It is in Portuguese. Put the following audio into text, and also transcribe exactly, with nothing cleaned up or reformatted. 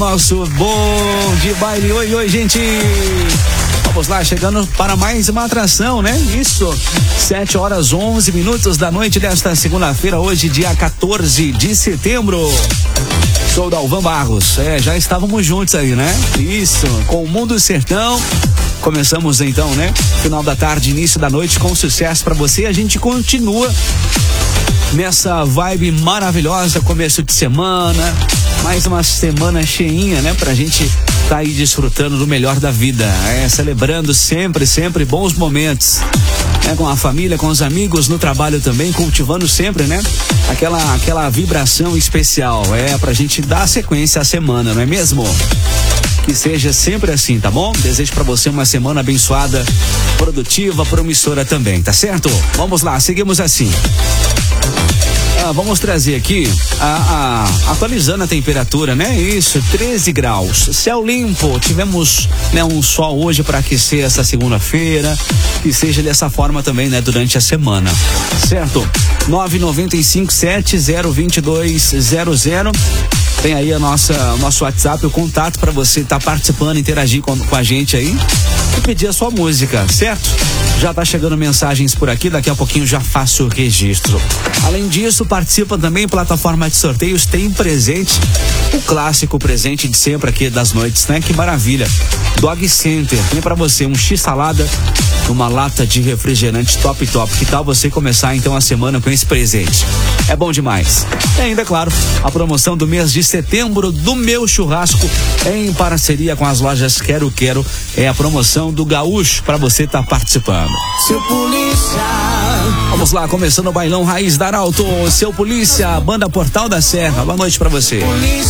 Nosso bom de baile. Oi, oi, gente. Vamos lá, chegando para mais uma atração, né? Isso, sete horas onze minutos da noite desta segunda-feira, hoje, dia quatorze de setembro. Sou Dalvan Barros. É, já estávamos juntos aí, né? Isso, com o Mundo Sertão. Começamos então, né? Final da tarde, início da noite, com sucesso para você. A gente continua nessa vibe maravilhosa, começo de semana, mais uma semana cheinha, né? Pra gente tá aí desfrutando do melhor da vida, é, celebrando sempre, sempre bons momentos, né? Com a família, com os amigos, no trabalho também, cultivando sempre, né? Aquela, aquela vibração especial, é, pra gente dar sequência à semana, não é mesmo? Que seja sempre assim, tá bom? Desejo pra você uma semana abençoada, produtiva, promissora também, tá certo? Vamos lá, seguimos assim. Ah, vamos trazer aqui, a, a, atualizando a temperatura, né? Isso, treze graus, céu limpo, tivemos, né, um sol hoje para aquecer essa segunda-feira, que seja dessa forma também, né, durante a semana, certo? nove nove cinco sete zero dois dois zero zero. Tem aí a nossa, o nosso WhatsApp, o contato para você estar tá participando, interagir com, com a gente aí e pedir a sua música, certo? Já tá chegando mensagens por aqui, daqui a pouquinho já faço o registro. Além disso, participa também, plataforma de sorteios, tem presente, o clássico presente de sempre aqui das noites, né? Que maravilha. Dog Center, tem para você um X-salada, uma lata de refrigerante top top. Que tal você começar então a semana com esse presente? É bom demais. E ainda, claro, a promoção do mês de setembro do Meu Churrasco, em parceria com as lojas Quero Quero, é a promoção do Gaúcho para você estar tá participando. Seu polícia. Vamos lá, começando o bailão Raiz da Arauto. Seu polícia, banda Portal da Serra. Boa noite para você. Polícia.